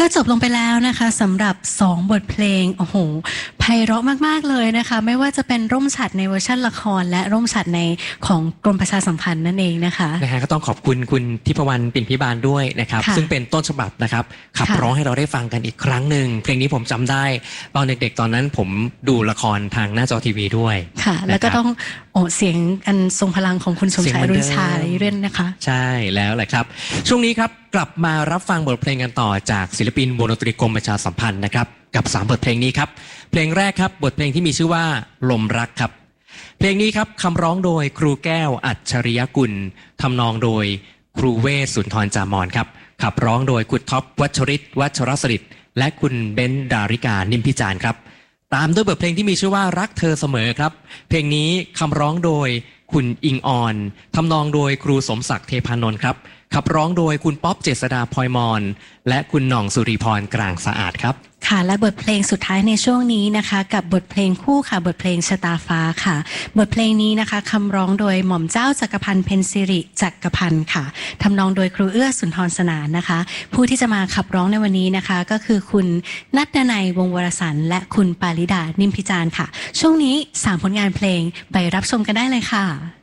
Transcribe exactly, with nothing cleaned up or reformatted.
จบลงไปแล้วนะคะสำหรับสองบทเพลงโอ้โหไพเราะมากๆเลยนะคะไม่ว่าจะเป็นร่มฉัตรในเวอร์ชันละครและร่มฉัตรในของกรมประชาสัมพันธ์นั่นเองนะคะนะฮะก็ต้องขอบคุณคุณทิพวรรณปิ่นพิบาลด้วยนะครับซึ่งเป็นต้นฉบับนะครับขับร้องให้เราได้ฟังกันอีกครั้งหนึ่งเพลงนี้ผมจำได้ตอนเด็กๆตอนนั้นผมดูละครทางหน้าจอทีวีด้วยค่ะแล้วก็ต้องโอ้เสียงอันทรงพลังของคุณสมชายรุ่นชาอะไรเรื่อนนะคะใช่แล้วแหละครับช่วงนี้ครับกลับมารับฟังบทเพลงกันต่อจากศิลปินวงดนตรีกรมประชาสัมพันธ์นะครับกับสามบทเพลงนี้ครับเพลงแรกครับบทเพลงที่มีชื่อว่าลมรักครับเพลงนี้ครับคำร้องโดยครูแก้วอัจฉริยกุลทำนองโดยครูเวสสุนทรจามอนครับขับร้องโดยคุณท็อปวัชริศวัชรสฤษดิ์และคุณเบนดาริกานิมพิจารณ์ครับตามด้วยบทเพลงที่มีชื่อว่ารักเธอเสมอครับเพลงนี้คำร้องโดยคุณอิงออนทำนองโดยครูสมศักดิ์เทพานนท์ครับขับร้องโดยคุณป๊อปเจษฎาพลอยมอนและคุณหน่องสุริพรกลางสะอาดครับค่ะและบทเพลงสุดท้ายในช่วงนี้นะคะกับบทเพลงคู่ค่ะบทเพลงชะตาฟ้าค่ะบทเพลงนี้นะคะคำร้องโดยหม่อมเจ้าจักรพันธ์เพ็ญสิริจักรพันธ์ค่ะทำนองโดยครูเอื้อสุนทรสนานนะคะผู้ที่จะมาขับร้องในวันนี้นะคะก็คือคุณณัฐดนัยวงศ์วรสันต์และคุณปาริดานิมพิจารณ์ค่ะช่วงนี้สามผลงานเพลงไปรับชมกันได้เลยค่ะ